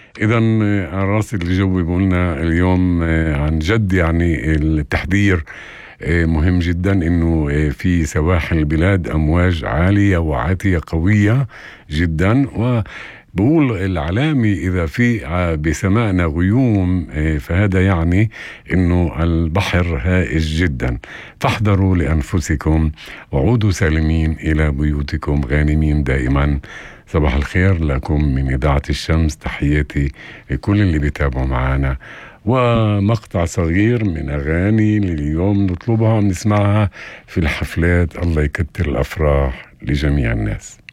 إذا الرصد الجوي بقولنا اليوم عن جد يعني التحذير مهم جدا، إنه في سواحل البلاد أمواج عالية وعاتية قوية جدا. وبقول العلامة إذا في بسمائنا غيوم فهذا يعني إنه البحر هائج جدا. فاحذروا لأنفسكم وعودوا سالمين إلى بيوتكم غانمين دائما. صباح الخير لكم من إذاعة الشمس، تحياتي لكل اللي بيتابعوا معنا. ومقطع صغير من أغاني لليوم نطلبها ونسمعها في الحفلات. الله يكتر الأفراح لجميع الناس.